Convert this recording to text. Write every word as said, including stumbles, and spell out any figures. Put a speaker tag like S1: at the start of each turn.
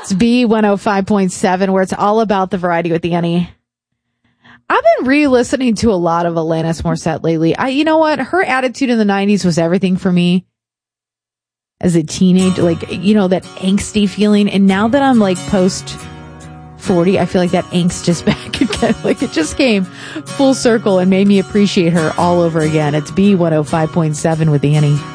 S1: It's B one oh five point seven, where it's all about the variety with Annie. I've been re-listening to a lot of Alanis Morissette lately. I, you know what? Her attitude in the nineties was everything for me as a teenager. Like, you know, that angsty feeling. And now that I'm like post forty, I feel like that angst is back again. Like it just came full circle and made me appreciate her all over again. It's B one oh five point seven with Annie.